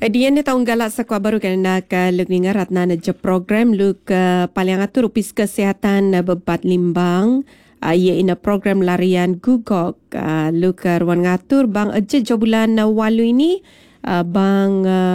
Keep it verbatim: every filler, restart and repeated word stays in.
Di anda tahun galak sakwa baru kerana ke luk ni ngarat na je program luk uh, paling atur upis kesihatan uh, bebat limbang uh, ia ina program larian gugok uh, luk uh, ruan ngatur bang aja jo bulan uh, walu ini uh, bang uh,